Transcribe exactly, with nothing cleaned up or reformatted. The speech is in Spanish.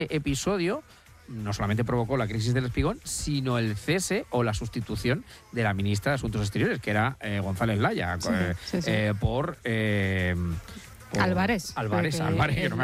episodio no solamente provocó la crisis del Espigón, sino el cese o la sustitución de la ministra de Asuntos Exteriores, que era eh, González Laya, Sí, eh, sí, sí. eh, por... Eh, por Álvarez. Álvarez, Porque Álvarez, que no me